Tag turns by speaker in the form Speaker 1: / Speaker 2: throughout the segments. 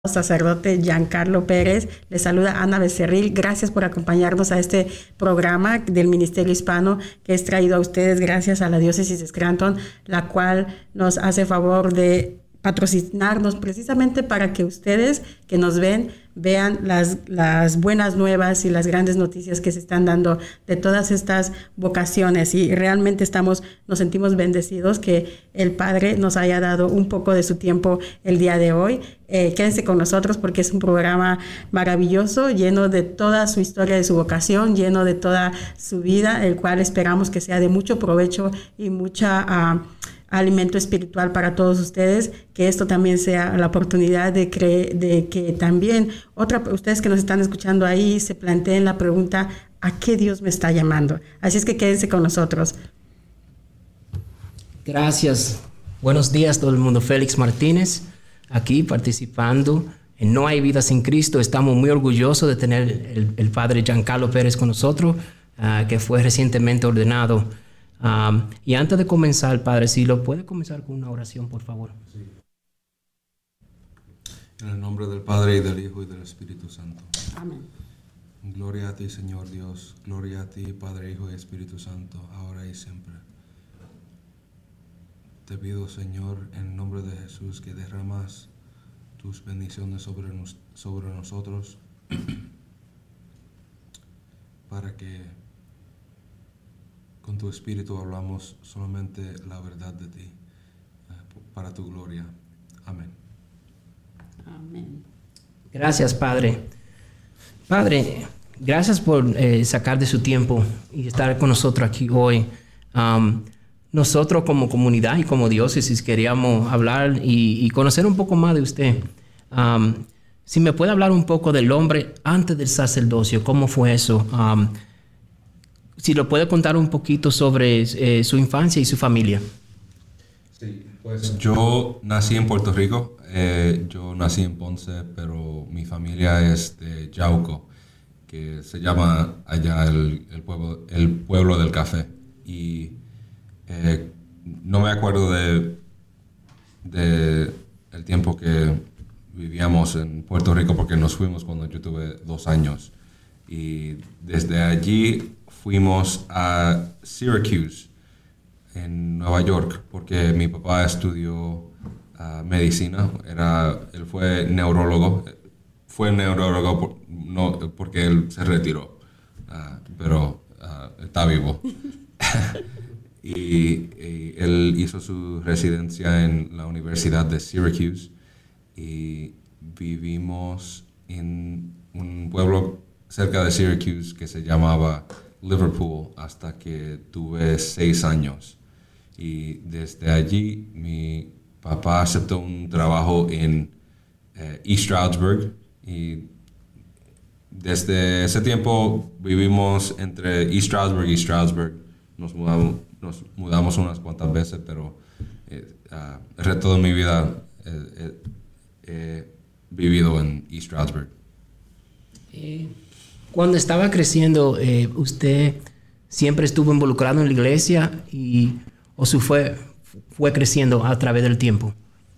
Speaker 1: sacerdote Giancarlo Pérez. Les saluda Ana Becerril. Gracias por acompañarnos a este programa del Ministerio Hispano que es traído a ustedes gracias a la Diócesis de Scranton, la cual nos hace favor de patrocinarnos precisamente para que ustedes que nos vean las buenas nuevas y las grandes noticias que se están dando de todas estas vocaciones, y realmente nos sentimos bendecidos que el Padre nos haya dado un poco de su tiempo el día de hoy. Quédense con nosotros porque es un programa maravilloso, lleno de toda su historia de su vocación, lleno de toda su vida, el cual esperamos que sea de mucho provecho y mucha alimento espiritual para todos ustedes, que esto también sea la oportunidad de que también ustedes que nos están escuchando ahí se planteen la pregunta: ¿a qué Dios me está llamando? Así es que quédense con nosotros.
Speaker 2: Gracias. Buenos días todo el mundo. Félix Martínez, aquí participando en No hay vida sin Cristo. Estamos muy orgullosos de tener el padre Giancarlo Pérez con nosotros, que fue recientemente ordenado. Y antes de comenzar, Padre, si lo puede comenzar con una oración, por favor.
Speaker 3: Sí. En el nombre del Padre, y del Hijo, y del Espíritu Santo.
Speaker 1: Amén.
Speaker 3: Gloria a ti, Señor Dios. Gloria a ti, Padre, Hijo y Espíritu Santo, ahora y siempre. Te pido, Señor, en el nombre de Jesús, que derramas tus bendiciones sobre nosotros, para que con tu Espíritu hablamos solamente la verdad de ti, para tu gloria. Amén.
Speaker 1: Amén.
Speaker 2: Gracias, Padre. Padre, gracias por sacar de su tiempo y estar con nosotros aquí hoy. Nosotros como comunidad y como diócesis queríamos hablar y conocer un poco más de usted. Si me puede hablar un poco del hombre antes del sacerdocio, ¿cómo fue eso? Si lo puede contar un poquito sobre su infancia y su familia.
Speaker 3: Sí, pues yo nací en Puerto Rico. Yo nací en Ponce, pero mi familia es de Yauco, que se llama allá el pueblo del café. Y no me acuerdo de el tiempo que vivíamos en Puerto Rico, porque nos fuimos cuando yo tuve 2 años. Y desde allí fuimos a Syracuse, en Nueva York, porque mi papá estudió medicina. Él fue neurólogo. Fue neurólogo no porque él se retiró, pero está vivo. y él hizo su residencia en la Universidad de Syracuse, y vivimos en un pueblo cerca de Syracuse que se llamaba Liverpool hasta que tuve 6 años. Y desde allí mi papá aceptó un trabajo en East Stroudsburg, y desde ese tiempo vivimos entre East Stroudsburg y Stroudsburg. Nos mudamos unas cuantas veces, pero el resto de mi vida he vivido en East Stroudsburg.
Speaker 2: Cuando estaba creciendo, ¿usted siempre estuvo involucrado en la iglesia o fue creciendo a través del tiempo?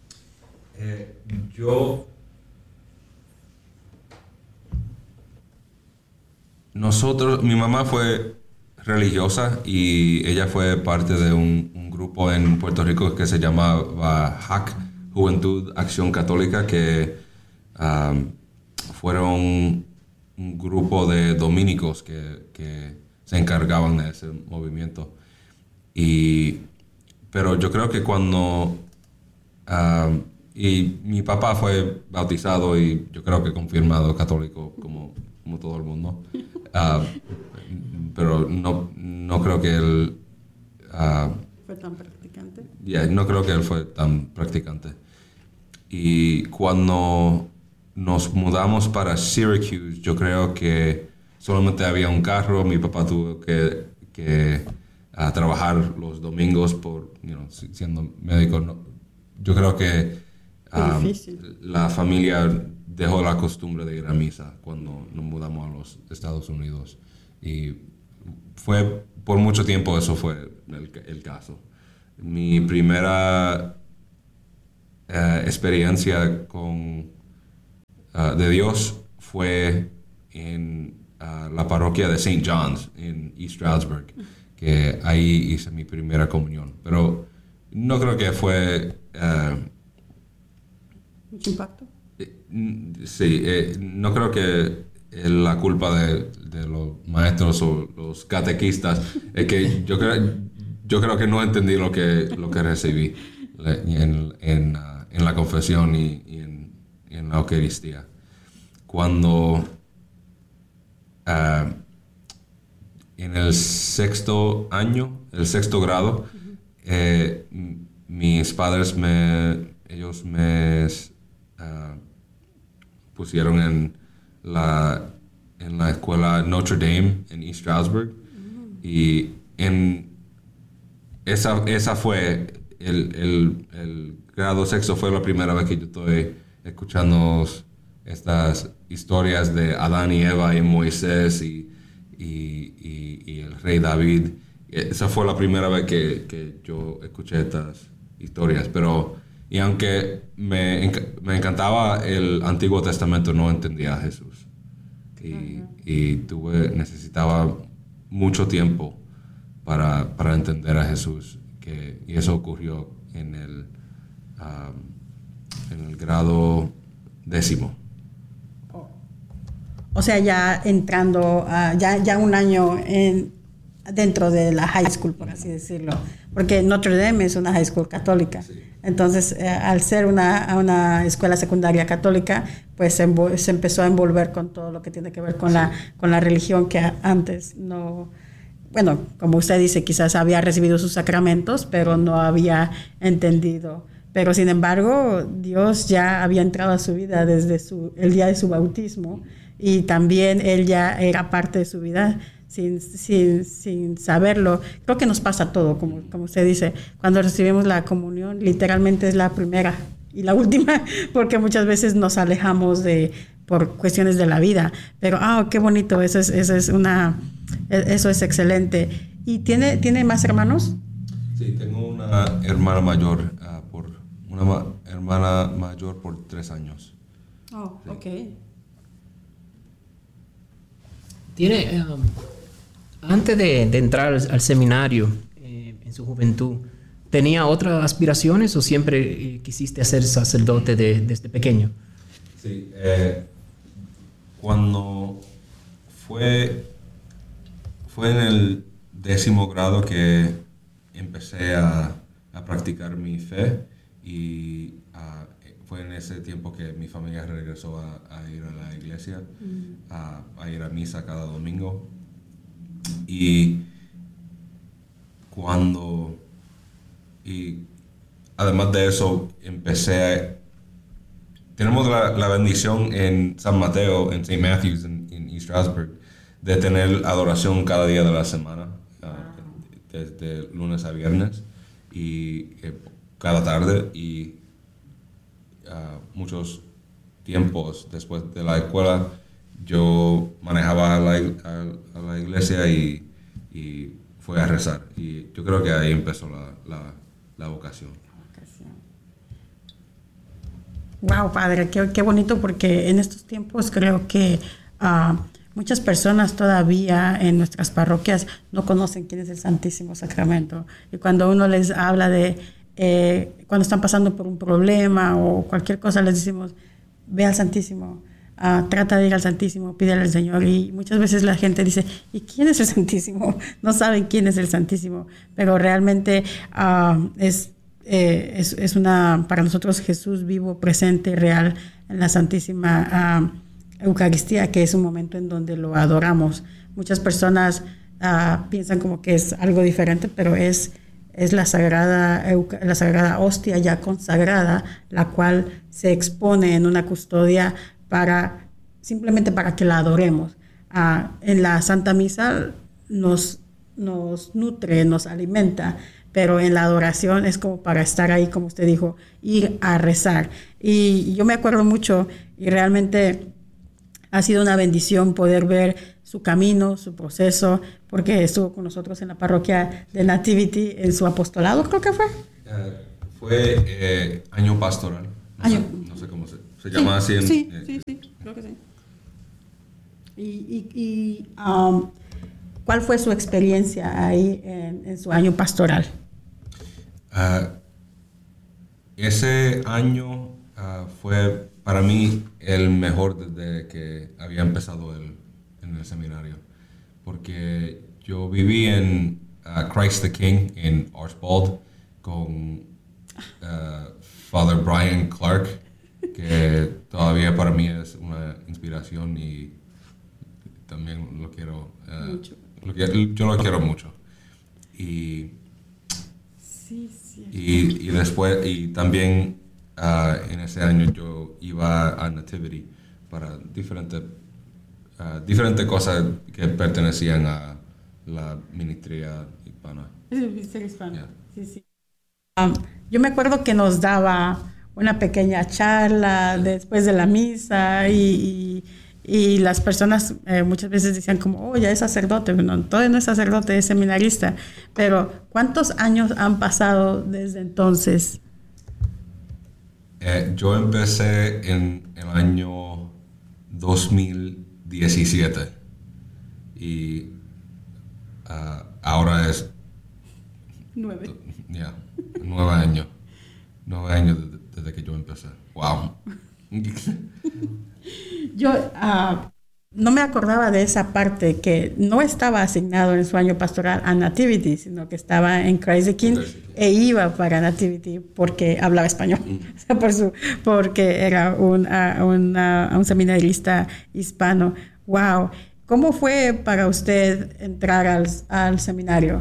Speaker 3: Mi mamá fue religiosa, y ella fue parte de un grupo en Puerto Rico que se llamaba HAC, Juventud Acción Católica, que fueron un grupo de dominicos que se encargaban de ese movimiento. Pero yo creo que y mi papá fue bautizado, y yo creo que confirmado católico como todo el mundo. Pero no creo que él
Speaker 1: ¿Fue tan practicante?
Speaker 3: No creo que él fue tan practicante. Y cuando nos mudamos para Syracuse, yo creo que solamente había un carro. Mi papá tuvo que trabajar los domingos siendo médico. Yo creo que la familia dejó la costumbre de ir a misa cuando nos mudamos a los Estados Unidos. Y por mucho tiempo eso fue el caso. Mi primera experiencia con de Dios fue en la parroquia de St. John's en East Stroudsburg, que ahí hice mi primera comunión. Pero no creo que fue...
Speaker 1: ¿Mucho impacto?
Speaker 3: Sí, no creo que la culpa de los maestros o los catequistas es que yo creo que no entendí lo que recibí en la confesión y en la Eucaristía. Cuando en el sexto grado, mis padres me pusieron en la escuela Notre Dame en East Stroudsburg, y esa fue el grado sexto, fue la primera vez que yo estoy escuchando estas historias de Adán y Eva y Moisés y el rey David. Esa fue la primera vez que yo escuché estas historias, y aunque me encantaba el Antiguo Testamento, no entendía a Jesús. Y necesitaba mucho tiempo para entender a Jesús. Y eso ocurrió en el grado 10º.
Speaker 1: O sea, ya entrando, ya un año dentro de la high school, por así decirlo. Porque Notre Dame es una high school católica. Sí. Entonces, al ser una escuela secundaria católica, pues se empezó a envolver con todo lo que tiene que ver con la religión, que antes no... Bueno, como usted dice, quizás había recibido sus sacramentos, pero no había entendido. Pero, sin embargo, Dios ya había entrado a su vida desde el día de su bautismo, y también Él ya era parte de su vida sin saberlo. Creo que nos pasa todo, como usted dice. Cuando recibimos la comunión, literalmente es la primera y la última, porque muchas veces nos alejamos por cuestiones de la vida. Pero, qué bonito, eso es excelente. ¿Y tiene más hermanos?
Speaker 3: Sí, tengo una hermana mayor, por 3 años.
Speaker 1: Oh, sí. Ok.
Speaker 2: Tiene... Antes de entrar al seminario, en su juventud, ¿tenía otras aspiraciones o siempre quisiste ser sacerdote desde pequeño?
Speaker 3: Sí, cuando fue en el 10º grado que empecé a practicar mi fe, y fue en ese tiempo que mi familia regresó a ir a la iglesia, a ir a misa cada domingo. Y además de eso, tenemos la bendición en San Mateo, en St. Matthew's, en East Stroudsburg, de tener adoración cada día de la semana, desde lunes a viernes, y cada tarde, y muchos tiempos después de la escuela yo manejaba a la iglesia y fui a rezar. Y yo creo que ahí empezó la vocación.
Speaker 1: Wow, padre, qué bonito, porque en estos tiempos creo que muchas personas todavía en nuestras parroquias no conocen quién es el Santísimo Sacramento. Y cuando uno les habla cuando están pasando por un problema o cualquier cosa, les decimos, ve al Santísimo. Trata de ir al Santísimo, pídele al Señor. Y muchas veces la gente dice, ¿y quién es el Santísimo? No saben quién es el Santísimo, pero realmente es para nosotros Jesús vivo, presente, real en la Santísima Eucaristía, que es un momento en donde lo adoramos. Muchas personas piensan como que es algo diferente, pero es la sagrada hostia ya consagrada, la cual se expone en una custodia simplemente para que la adoremos. En la Santa Misa nos nutre, nos alimenta, pero en la adoración es como para estar ahí, como usted dijo, ir a rezar. Y yo me acuerdo mucho, y realmente ha sido una bendición poder ver su camino, su proceso, porque estuvo con nosotros en la parroquia de Nativity, en su apostolado, creo que fue.
Speaker 3: Fue año pastoral. No sé cómo se llama así.
Speaker 1: Sí. Claro que sí. ¿Cuál fue su experiencia ahí en su año pastoral?
Speaker 3: Ese año fue para mí el mejor desde que había empezado en el seminario, porque yo viví en Christ the King en Archbald con Father Brian Clark, que todavía para mí es una inspiración y también lo quiero mucho. Yo lo quiero mucho. Y después, y también en ese año yo iba a Nativity para diferentes cosas que pertenecían a la ministría hispana.
Speaker 1: Ministerio hispano. Yeah. Sí, sí. Yo me acuerdo que nos daba una pequeña charla después de la misa y las personas muchas veces decían como, oh, ya es sacerdote. No, todavía no es sacerdote, es seminarista. Pero ¿cuántos años han pasado desde entonces?
Speaker 3: Yo empecé en el año 2017 y ahora es 9 años. 9 años desde que yo empecé. Wow.
Speaker 1: Yo no me acordaba de esa parte, que no estaba asignado en su año pastoral a Nativity, sino que estaba en Christ the King e iba para Nativity porque hablaba español, porque era un seminarista hispano. Wow. ¿Cómo fue para usted entrar al seminario?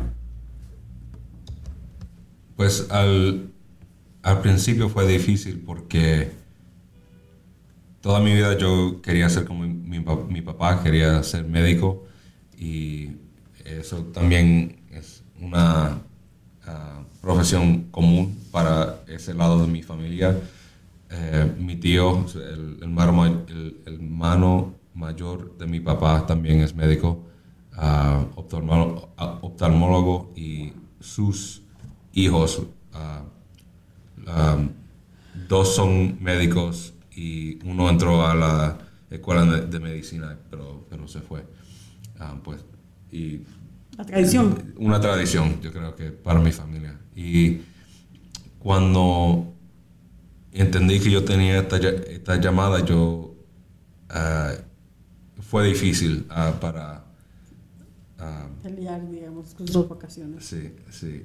Speaker 3: Pues al principio fue difícil porque toda mi vida yo quería ser como mi papá, quería ser médico, y eso también es una profesión común para ese lado de mi familia. Mi tío, el hermano mayor de mi papá, también es médico, oftalmólogo, y sus hijos, 2 son médicos y uno entró a la escuela de medicina, pero se fue.
Speaker 1: La tradición.
Speaker 3: Una tradición, yo creo que para mi familia. Y cuando entendí que yo tenía esta llamada, fue difícil para
Speaker 1: pelear, digamos, con sus vocaciones.
Speaker 3: Sí.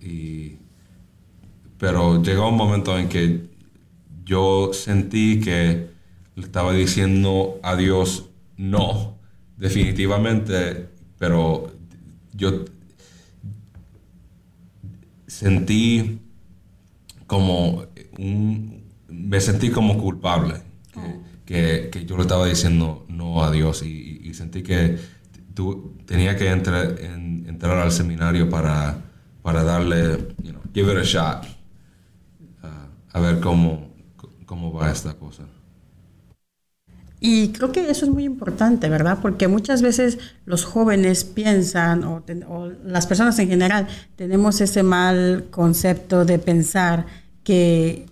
Speaker 3: Pero llegó un momento en que yo sentí que le estaba diciendo a Dios no, definitivamente, pero yo me sentí como culpable, que yo le estaba diciendo no a Dios, y sentí que tenía que entrar al seminario para darle, give it a shot, a ver cómo va esta cosa.
Speaker 1: Y creo que eso es muy importante, ¿verdad? Porque muchas veces los jóvenes piensan, o las personas en general, tenemos ese mal concepto de pensar que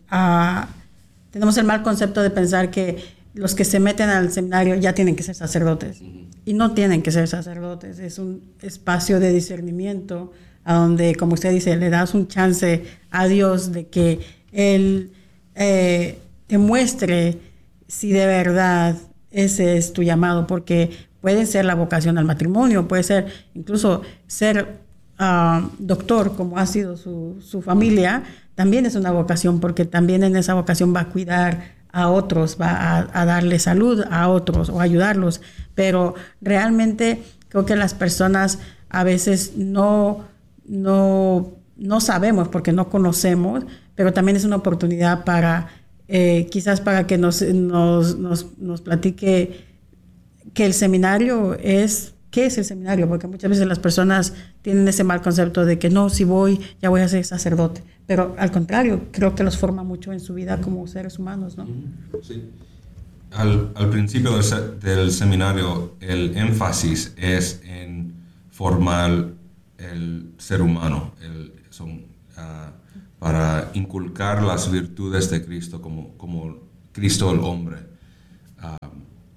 Speaker 1: los que se meten al seminario ya tienen que ser sacerdotes. Y no tienen que ser sacerdotes. Es un espacio de discernimiento a donde, como usted dice, le das un chance a Dios de que Él te muestre si de verdad ese es tu llamado, porque puede ser la vocación al matrimonio, puede ser incluso ser doctor, como ha sido su familia, también es una vocación, porque también en esa vocación va a cuidar a otros, va a darle salud a otros o ayudarlos. Pero realmente creo que las personas a veces no sabemos porque no conocemos, pero también es una oportunidad para quizás para que nos platique que el seminario es, ¿qué es el seminario? Porque muchas veces las personas tienen ese mal concepto de que no, si voy, ya voy a ser sacerdote. Pero al contrario, creo que los forma mucho en su vida como seres humanos, ¿no?
Speaker 3: Sí. Al principio del seminario, el énfasis es en formar el ser humano, para inculcar las virtudes de Cristo como Cristo el hombre.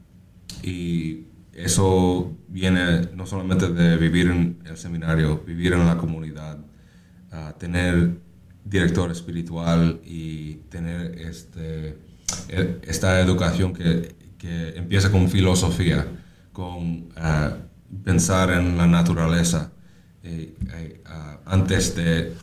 Speaker 3: Y eso viene no solamente de vivir en el seminario, vivir en la comunidad, tener director espiritual y tener esta educación que empieza con filosofía, con pensar en la naturaleza, antes de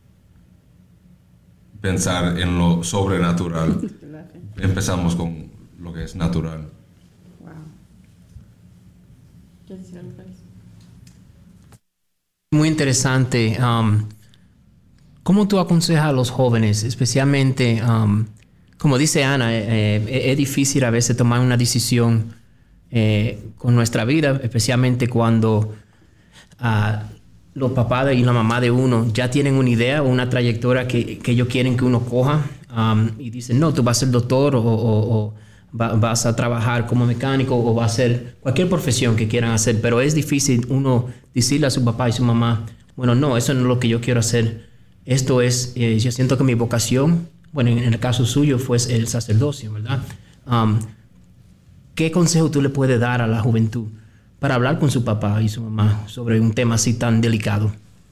Speaker 3: pensar en lo sobrenatural. Empezamos con lo que es natural.
Speaker 1: Wow. ¿Quieres decir algo, Félix?
Speaker 2: Muy interesante. ¿Cómo tú aconsejas a los jóvenes, especialmente, como dice Ana, es difícil a veces tomar una decisión con nuestra vida, especialmente cuando los papás y la mamá de uno ya tienen una idea o una trayectoria que ellos quieren que uno coja, y dicen, no, tú vas a ser doctor o vas a trabajar como mecánico o vas a hacer cualquier profesión que quieran hacer, pero es difícil uno decirle a su papá y su mamá, bueno, no, eso no es lo que yo quiero hacer, esto es, yo siento que mi vocación, bueno, en el caso suyo fue el sacerdocio, ¿verdad? ¿Qué consejo tú le puedes dar a la juventud para hablar con su papá y su mamá sobre un tema así tan delicado?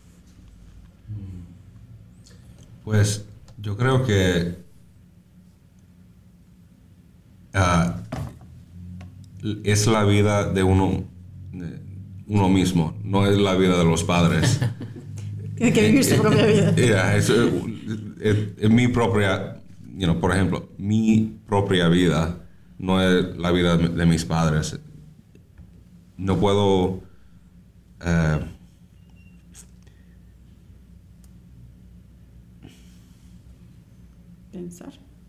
Speaker 3: Pues yo creo que es la vida de uno mismo, no es la vida de los padres.
Speaker 1: Tiene que vivir su propia vida.
Speaker 3: Es mi propia, por ejemplo, mi propia vida no es la vida de mis padres. No puedo
Speaker 1: pensar.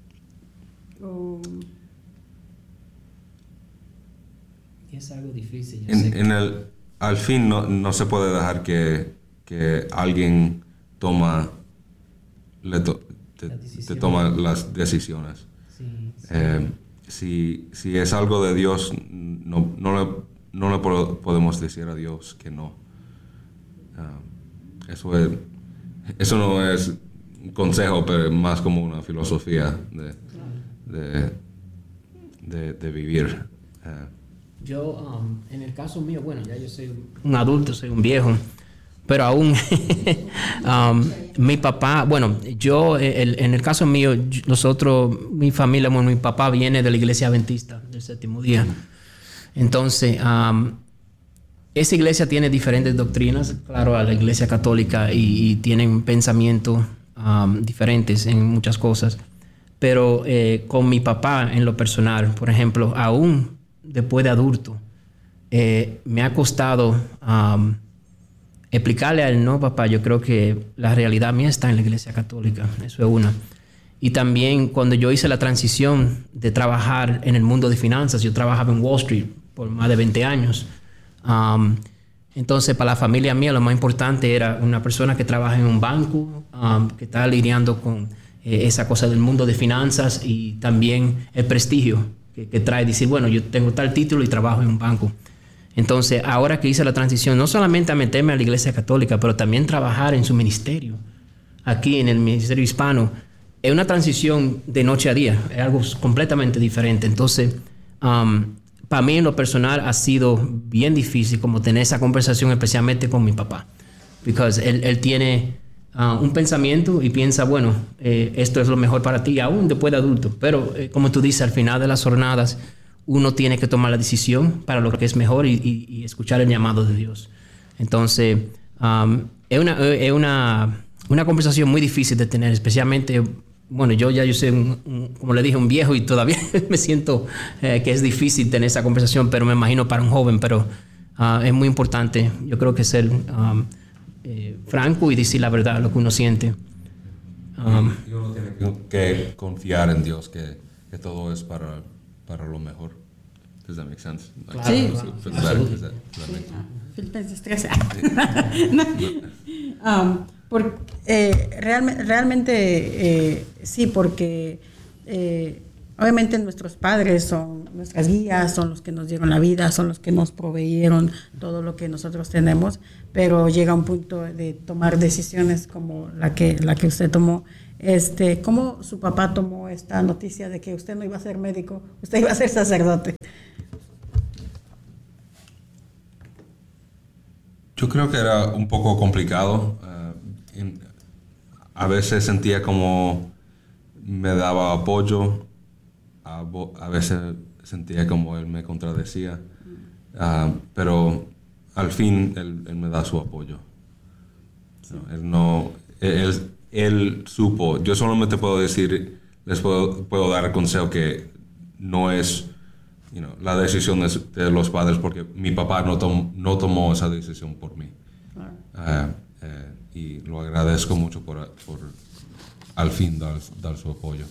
Speaker 2: Es algo difícil.
Speaker 3: Al fin no se puede dejar que alguien toma las decisiones.
Speaker 2: Sí.
Speaker 3: Si es algo de Dios, no le podemos decir a Dios que no. Eso no es un consejo, pero más como una filosofía de vivir.
Speaker 2: Yo, en el caso mío, bueno, ya yo soy un adulto, soy un viejo, pero aún mi papá, bueno, yo, en el caso mío, nosotros, mi familia, bueno, mi papá viene de la iglesia adventista del séptimo día. Entonces, esa iglesia tiene diferentes doctrinas, claro, a la iglesia católica, y tienen pensamientos diferentes en muchas cosas. Pero con mi papá, en lo personal, por ejemplo, aún después de adulto, me ha costado explicarle a él, no, papá, yo creo que la realidad mía está en la iglesia católica, eso es una. Y también cuando yo hice la transición de trabajar en el mundo de finanzas, yo trabajaba en Wall Street por más de 20 años. Entonces, para la familia mía, lo más importante era una persona que trabaja en un banco, que está lidiando con esa cosa del mundo de finanzas y también el prestigio que trae decir, bueno, yo tengo tal título y trabajo en un banco. Entonces, ahora que hice la transición, no solamente a meterme a la iglesia católica, pero también trabajar en su ministerio, aquí en el Ministerio Hispano, es una transición de noche a día, es algo completamente diferente. Entonces, para mí en lo personal ha sido bien difícil como tener esa conversación, especialmente con mi papá, porque él tiene un pensamiento y piensa, bueno, esto es lo mejor para ti, aún después de adulto. Pero como tú dices, al final de las jornadas, uno tiene que tomar la decisión para lo que es mejor y escuchar el llamado de Dios. Entonces, es una conversación muy difícil de tener, especialmente, bueno, yo soy, como le dije, un viejo y todavía me siento que es difícil tener esa conversación, pero me imagino para un joven, pero es muy importante, yo creo que ser franco y decir la verdad, lo que uno siente.
Speaker 3: Y uno tiene que confiar en Dios, que todo es para lo mejor. Does that make sense?
Speaker 2: Claro,
Speaker 1: sí. Realmente sí, porque obviamente nuestros padres son nuestras guías, son los que nos dieron la vida, son los que nos proveyeron todo lo que nosotros tenemos, pero llega un punto de tomar decisiones como la que usted tomó. ¿Cómo su papá tomó esta noticia de que usted no iba a ser médico, usted iba a ser sacerdote?
Speaker 3: Yo creo que era un poco complicado. A veces sentía como me daba apoyo, a veces sentía como él me contradecía, pero al fin él me da su apoyo. Sí. Él supo. Yo solamente puedo decir, les puedo dar el consejo que no es la decisión de los padres, porque mi papá no tomó esa decisión por mí. Claro. Y lo agradezco mucho por al fin dar su apoyo.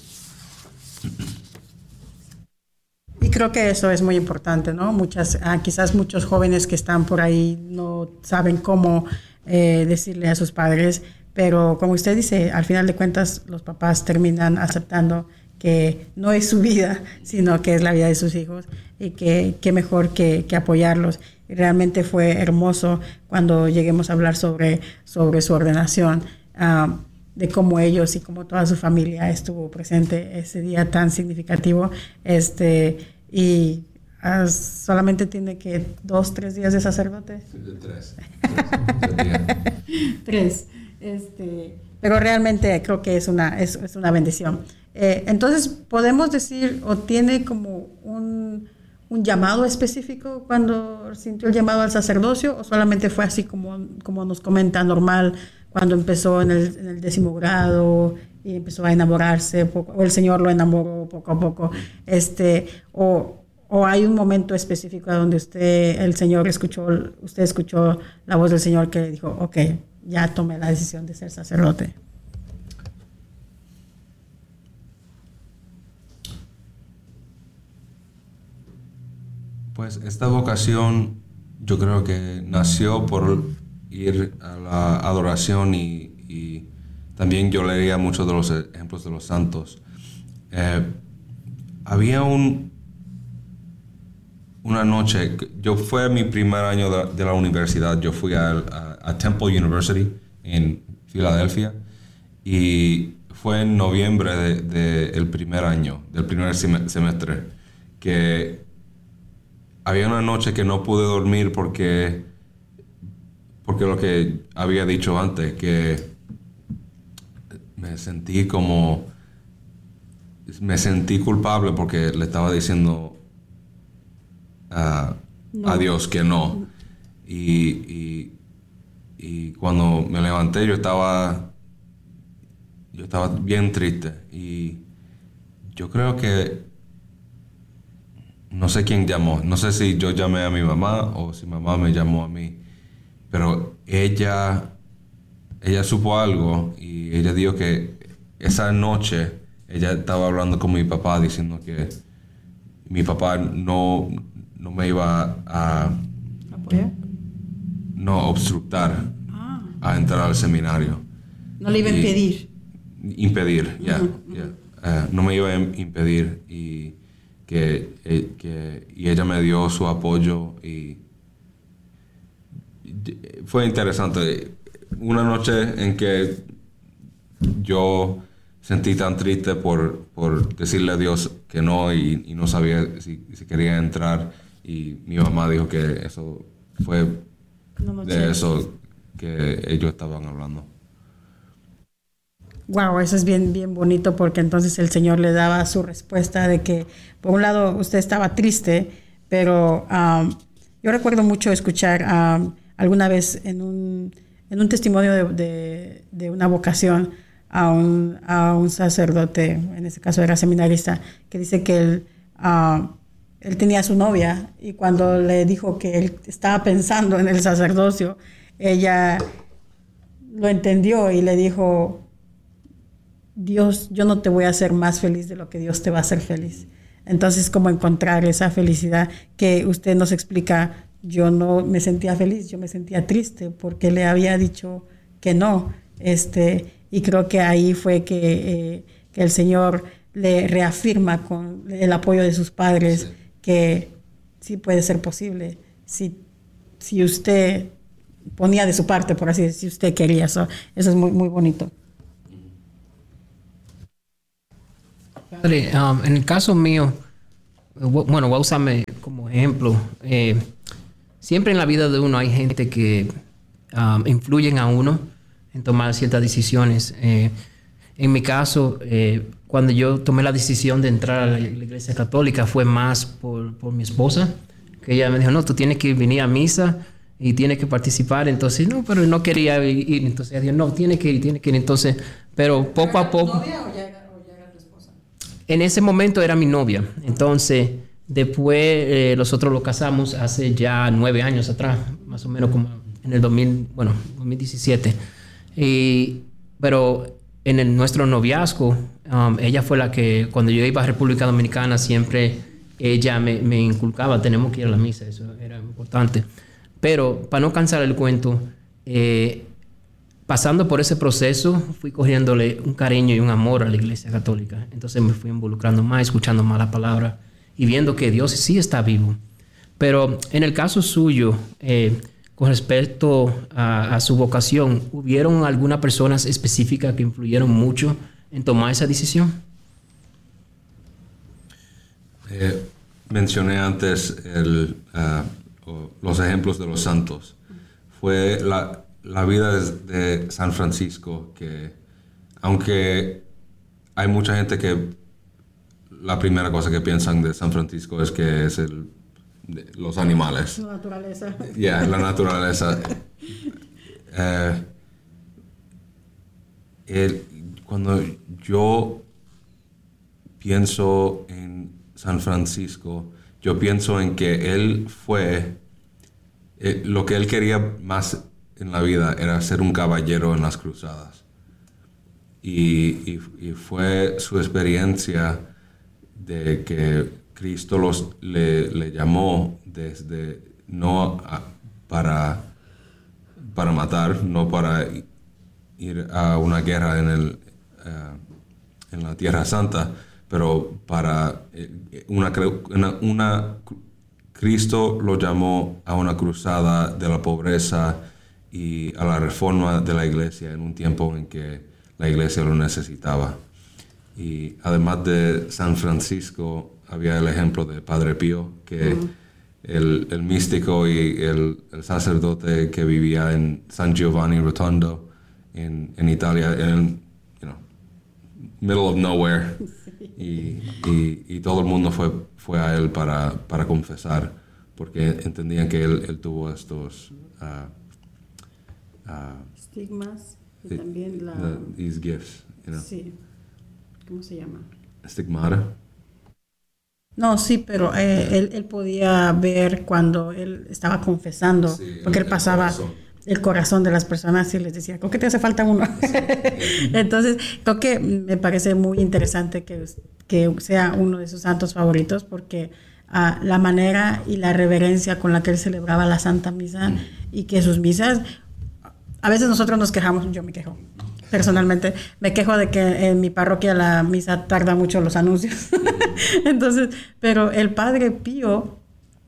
Speaker 1: Y creo que eso es muy importante, ¿no? Quizás muchos jóvenes que están por ahí no saben cómo decirle a sus padres, pero como usted dice, al final de cuentas los papás terminan aceptando que no es su vida, sino que es la vida de sus hijos, y que mejor que apoyarlos. Y realmente fue hermoso cuando lleguemos a hablar sobre su ordenación, de cómo ellos y cómo toda su familia estuvo presente ese día tan significativo. Y solamente tiene que 2-3 días de sacerdote.
Speaker 3: 3.
Speaker 1: 3. Pero realmente creo que es una bendición. Entonces, ¿podemos decir o tiene como un llamado específico cuando sintió el llamado al sacerdocio, o solamente fue así como nos comenta, normal, cuando empezó en el 10º grado y empezó a enamorarse, o el Señor lo enamoró poco a poco, o hay un momento específico donde usted escuchó la voz del Señor que dijo, ok, ya tomé la decisión de ser sacerdote?
Speaker 3: Pues esta vocación yo creo que nació por ir a la adoración y también yo leía muchos de los ejemplos de los santos. Había una noche, fue mi primer año de la universidad, yo fui a Temple University en Filadelfia, y fue en noviembre del primer año, del primer semestre, que había una noche que no pude dormir porque lo que había dicho antes, que me sentí culpable porque le estaba diciendo a Dios que no. Y cuando me levanté yo estaba bien triste, y yo creo que no sé quién llamó, no sé si yo llamé a mi mamá o si mamá me llamó a mí, pero ella supo algo, y ella dijo que esa noche ella estaba hablando con mi papá diciendo que mi papá no me iba a
Speaker 1: ¿apoyar?
Speaker 3: No, obstructar a entrar al seminario.
Speaker 1: No le iba a impedir.
Speaker 3: Impedir, ya. No me iba a impedir, y ella me dio su apoyo, y fue interesante. Una noche en que yo sentí tan triste por decirle a Dios que no, y no sabía si quería entrar, y mi mamá dijo que eso fue de eso que ellos estaban hablando.
Speaker 1: Wow, eso es bien, bien bonito, porque entonces el Señor le daba su respuesta de que, por un lado, usted estaba triste, pero yo recuerdo mucho escuchar alguna vez en un testimonio de una vocación a un sacerdote, en ese caso era seminarista, que dice que él tenía a su novia, y cuando le dijo que él estaba pensando en el sacerdocio, ella lo entendió y le dijo: Dios, yo no te voy a hacer más feliz de lo que Dios te va a hacer feliz. Entonces, ¿cómo encontrar esa felicidad que usted nos explica? Yo no me sentía feliz, yo me sentía triste porque le había dicho que no. Y creo que ahí fue que el Señor le reafirma con el apoyo de sus padres, sí, que sí puede ser posible si usted ponía de su parte, por así decir, si usted quería. Eso es muy, muy bonito.
Speaker 2: Padre, en el caso mío, bueno, voy a usarme como ejemplo. Siempre en la vida de uno hay gente que influyen a uno en tomar ciertas decisiones. En mi caso, cuando yo tomé la decisión de entrar a la iglesia católica fue más por mi esposa, que ella me dijo, no, tú tienes que venir a misa y tienes que participar. Entonces, no, pero no quería ir. Entonces ella dijo, no, tiene que ir. Entonces, pero poco a poco...
Speaker 1: ¿Novia o ya era tu esposa?
Speaker 2: En ese momento era mi novia. Entonces, después nosotros lo casamos hace ya 9 años atrás, más o menos como en el 2017. Pero en nuestro noviazgo, ella fue la que, cuando yo iba a República Dominicana, siempre ella me inculcaba, tenemos que ir a la misa, eso era importante. Pero para no cansar el cuento, pasando por ese proceso, fui cogiéndole un cariño y un amor a la iglesia católica. Entonces me fui involucrando más, escuchando más la palabra y viendo que Dios sí está vivo. Pero en el caso suyo, con respecto a su vocación, ¿hubieron algunas personas específicas que influyeron mucho en tomar esa decisión?
Speaker 3: Mencioné antes los ejemplos de los santos. Fue la vida de San Francisco, que aunque hay mucha gente que la primera cosa que piensan de San Francisco es que es los animales.
Speaker 1: La naturaleza.
Speaker 3: La naturaleza. Cuando yo pienso en San Francisco, yo pienso en que él fue, lo que él quería más en la vida era ser un caballero en las cruzadas. Y fue su experiencia de que Cristo le llamó desde no para matar, no para ir a una guerra en la Tierra Santa, pero para Cristo lo llamó a una cruzada de la pobreza y a la reforma de la iglesia en un tiempo en que la iglesia lo necesitaba. Y además de San Francisco, había el ejemplo de Padre Pío, que el místico y el sacerdote que vivía en San Giovanni Rotondo en Italia, en middle of nowhere. Y todo el mundo fue a él para confesar, porque entendían que él tuvo estos
Speaker 1: estigmas y también
Speaker 3: these gifts,
Speaker 1: Sí. ¿Cómo se llama?
Speaker 3: Estigmata.
Speaker 1: No, sí, pero él podía ver cuando él estaba confesando, porque él pasaba el corazón de las personas y les decía, ¿con qué te hace falta uno? Sí. Entonces, creo que me parece muy interesante que sea uno de sus santos favoritos, porque la manera y la reverencia con la que él celebraba la Santa Misa y que sus misas, a veces nosotros nos quejamos, yo me quejo. Personalmente, me quejo de que en mi parroquia la misa tarda mucho los anuncios. Entonces, pero el Padre Pío,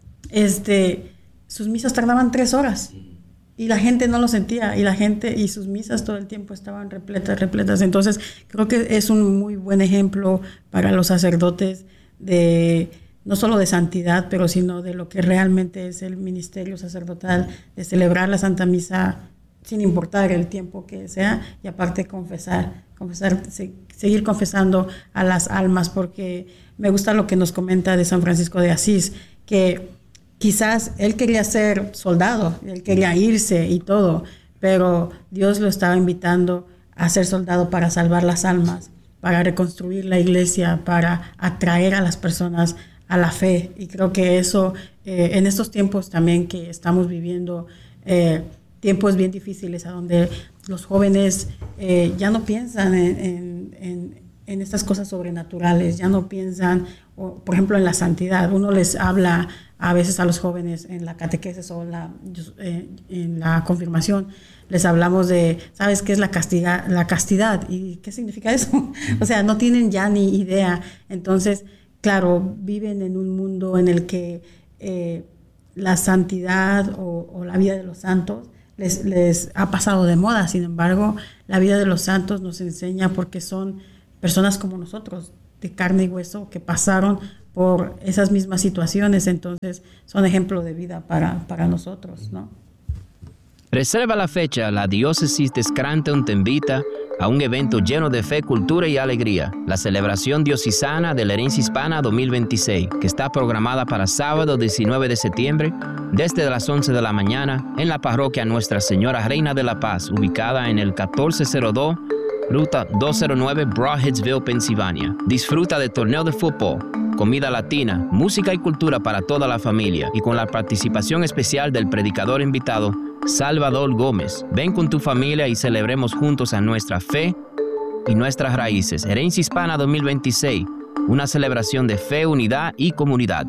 Speaker 1: sus misas tardaban 3 horas y la gente no lo sentía, y sus misas todo el tiempo estaban repletas. Entonces, creo que es un muy buen ejemplo para los sacerdotes no solo de santidad, pero sino de lo que realmente es el ministerio sacerdotal, de celebrar la Santa Misa sin importar el tiempo que sea, y aparte confesar, seguir confesando a las almas, porque me gusta lo que nos comenta de San Francisco de Asís, que quizás él quería ser soldado, él quería irse y todo, pero Dios lo estaba invitando a ser soldado para salvar las almas, para reconstruir la iglesia, para atraer a las personas a la fe. Y creo que eso, en estos tiempos también que estamos viviendo, tiempos bien difíciles, a donde los jóvenes ya no piensan en estas cosas sobrenaturales, ya no piensan, por ejemplo, en la santidad. Uno les habla a veces a los jóvenes en la catequesis o en la confirmación, les hablamos de, ¿sabes qué es la castidad? ¿Y qué significa eso? O sea, no tienen ya ni idea. Entonces, claro, viven en un mundo en el que la santidad o la vida de los santos les ha pasado de moda. Sin embargo, la vida de los santos nos enseña, porque son personas como nosotros, de carne y hueso, que pasaron por esas mismas situaciones. Entonces son ejemplo de vida para nosotros, ¿no?
Speaker 4: Reserva la fecha. La Diócesis de Scranton te invita a un evento lleno de fe, cultura y alegría, la celebración diocesana de la Herencia Hispana 2026, que está programada para sábado 19 de septiembre, desde las 11 de la mañana, en la parroquia Nuestra Señora Reina de la Paz, ubicada en el 1402, Ruta 209, Brawheadsville, Pensilvania. Disfruta de torneo de fútbol, comida latina, música y cultura para toda la familia, y con la participación especial del predicador invitado, Salvador Gómez. Ven con tu familia y celebremos juntos a nuestra fe y nuestras raíces. Herencia Hispana 2026, una celebración de fe, unidad y comunidad.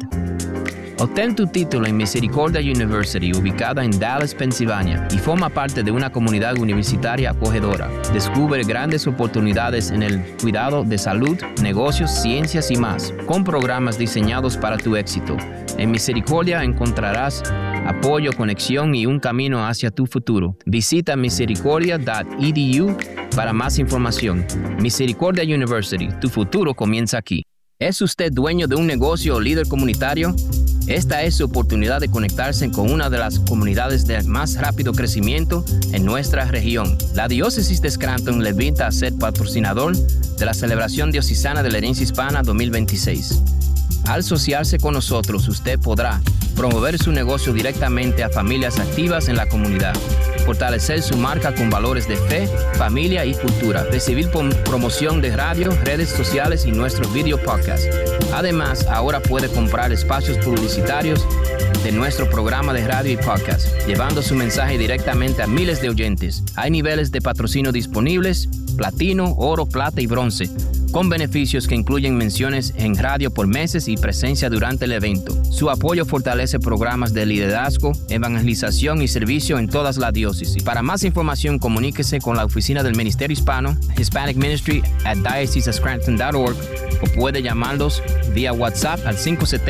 Speaker 4: Obtén tu título en Misericordia University, ubicada en Dallas, Pensilvania, y forma parte de una comunidad universitaria acogedora. Descubre grandes oportunidades en el cuidado de salud, negocios, ciencias y más, con programas diseñados para tu éxito. En Misericordia encontrarás apoyo, conexión y un camino hacia tu futuro. Visita misericordia.edu para más información. Misericordia University, tu futuro comienza aquí. ¿Es usted dueño de un negocio o líder comunitario? Esta es su oportunidad de conectarse con una de las comunidades de más rápido crecimiento en nuestra región. La Diócesis de Scranton le invita a ser patrocinador de la celebración diocesana de la Herencia Hispana 2026. Al asociarse con nosotros, usted podrá promover su negocio directamente a familias activas en la comunidad, fortalecer su marca con valores de fe, familia y cultura, recibir promoción de radio, redes sociales y nuestros video podcasts. Además, ahora puede comprar espacios publicitarios de nuestro programa de radio y podcast, llevando su mensaje directamente a miles de oyentes. Hay niveles de patrocinio disponibles: platino, oro, plata y bronce, con beneficios que incluyen menciones en radio por meses y presencia durante el evento. Su apoyo fortalece programas de liderazgo, evangelización y servicio en todas las diócesis. Para más información, comuníquese con la oficina del Ministerio Hispano, Hispanic Ministry at diocesescranton.org, o puede llamarlos vía WhatsApp al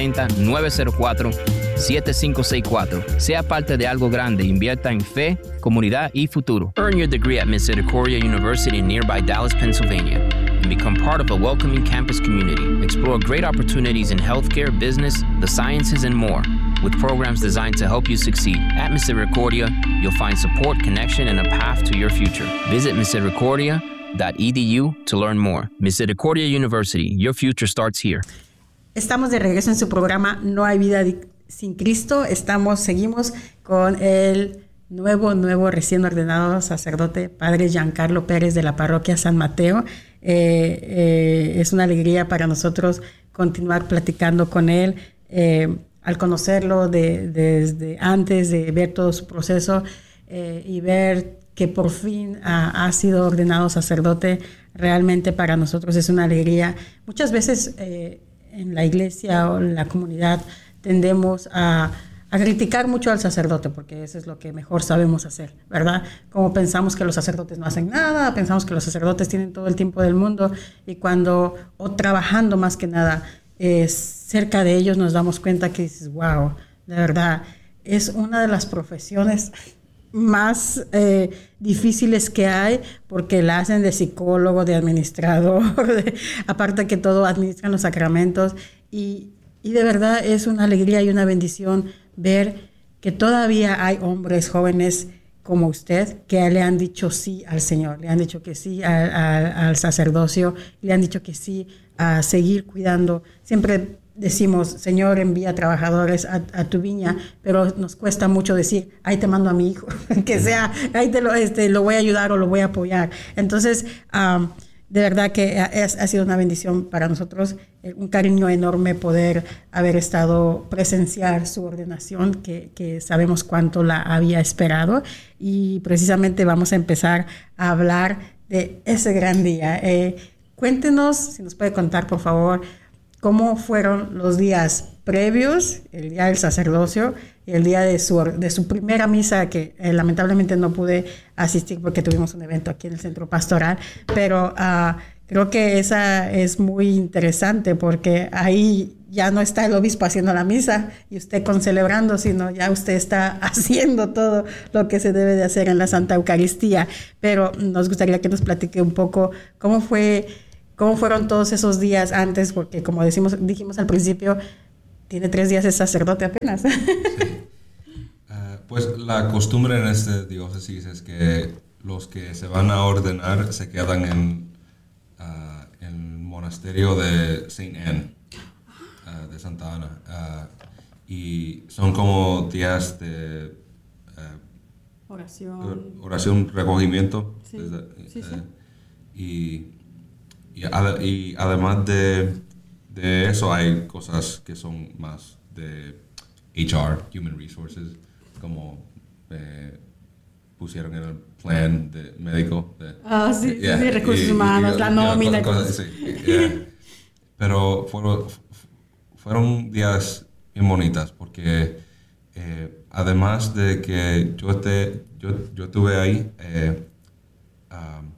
Speaker 4: 570-904-7564. Sea parte de algo grande, invierta en fe, comunidad y futuro. Earn your degree at Misericordia University in nearby Dallas, Pennsylvania, and become part of a welcoming campus community. Explore great opportunities in healthcare, business, the sciences, and more, with programs designed to help you succeed. At Misericordia, you'll find support, connection, and a path to your future. Visit misericordia.edu to learn more. Misericordia University, your future starts here.
Speaker 1: Estamos de regreso en su programa No hay vida sin Cristo. Seguimos con el nuevo recién ordenado sacerdote, Padre Giancarlo Pérez, de la parroquia San Mateo. Es una alegría para nosotros continuar platicando con él. Al conocerlo desde antes de ver todo su proceso y ver que por fin ha sido ordenado sacerdote, realmente para nosotros es una alegría. Muchas veces en la iglesia o en la comunidad tendemos a criticar mucho al sacerdote, porque eso es lo que mejor sabemos hacer, ¿verdad? Como pensamos que los sacerdotes no hacen nada, pensamos que los sacerdotes tienen todo el tiempo del mundo, y o trabajando más que nada cerca de ellos, nos damos cuenta que dices, wow, de verdad, es una de las profesiones más difíciles que hay, porque la hacen de psicólogo, de administrador, aparte que todo administran los sacramentos, y de verdad es una alegría y una bendición ver que todavía hay hombres jóvenes como usted que le han dicho sí al Señor, le han dicho que sí al sacerdocio, le han dicho que sí a seguir cuidando. Siempre decimos, Señor, envía trabajadores a tu viña, pero nos cuesta mucho decir, ahí te mando a mi hijo, que sea, ahí lo voy a ayudar o lo voy a apoyar. Entonces, de verdad que ha sido una bendición para nosotros, un cariño enorme poder haber presenciar su ordenación, que sabemos cuánto la había esperado, y precisamente vamos a empezar a hablar de ese gran día. Cuéntenos, si nos puede contar, por favor, cómo fueron los días previos, el día del sacerdocio y el día de su primera misa, que lamentablemente no pude asistir porque tuvimos un evento aquí en el centro pastoral, pero creo que esa es muy interesante, porque ahí ya no está el obispo haciendo la misa y usted celebrando, sino ya usted está haciendo todo lo que se debe de hacer en la Santa Eucaristía. Pero nos gustaría que nos platique un poco cómo fueron todos esos días antes, porque como dijimos al principio, tiene 3 días de sacerdote apenas.
Speaker 3: Sí. Pues la costumbre en esta diócesis es que los que se van a ordenar se quedan en el monasterio de Saint Anne, de Santa Ana. Y son como días de oración, recogimiento.
Speaker 1: Sí, sí.
Speaker 3: Y además de eso hay cosas que son más de HR, Human Resources, como pusieron en el plan de médico.
Speaker 1: Sí, recursos humanos, la nómina.
Speaker 3: Sí, pero fueron días bien bonitas porque además de que yo estuve ahí,